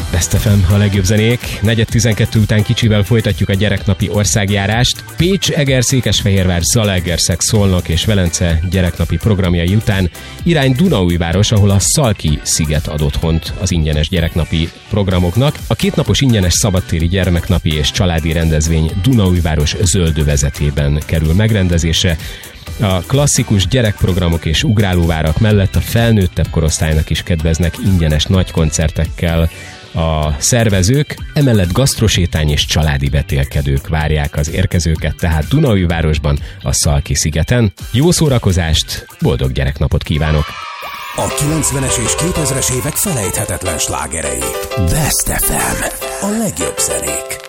Best FM, a legjobb zenék. 4:12 után kicsivel folytatjuk a gyereknapi országjárást. Pécs, Eger, Székesfehérvár, Zalaegerszeg, Szolnok és Velence gyereknapi programjai után irány Dunaújváros, ahol a Szalki-sziget ad otthont az ingyenes gyereknapi programoknak. A kétnapos ingyenes szabadtéri gyermeknapi és családi rendezvény Dunaújváros zöldövezetében kerül megrendezésre. A klasszikus gyerekprogramok és ugrálóvárak mellett a felnőttebb korosztálynak is kedveznek ingyenes nagy koncertekkel a szervezők, emellett gasztrosétány és családi betélkedők várják az érkezőket, tehát Dunaújvárosban, a Szalki-szigeten. Jó szórakozást, boldog gyereknapot kívánok! A 90-es és 2000-es évek felejthetetlen slágerei. Best FM. A legjobb zenék.